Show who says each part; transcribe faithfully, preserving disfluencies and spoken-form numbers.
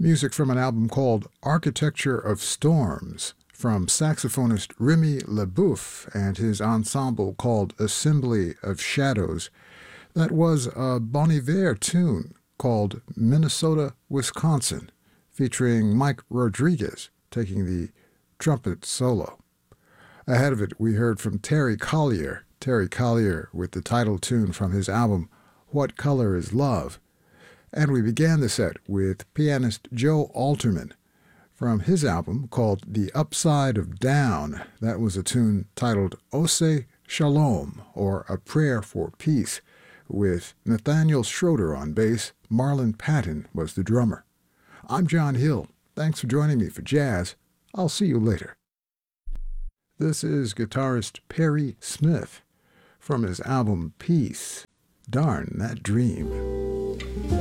Speaker 1: Music from an album called Architecture of Storms from saxophonist Remy LeBoeuf and his ensemble called Assembly of Shadows. That was a Bon Iver tune called Minnesota, Wisconsin, featuring Mike Rodriguez taking the trumpet solo. Ahead of it, we heard from Terry Collier, Terry Collier with the title tune from his album What Color is Love. And we began the set with pianist Joe Alterman from his album called The Upside of Down. That was a tune titled Ose Shalom, or A Prayer for Peace, with Nathaniel Schroeder on bass. Marlon Patton was the drummer. I'm John Hill. Thanks for joining me for jazz. I'll see you later. This is guitarist Perry Smith from his album Peace. Darn that dream.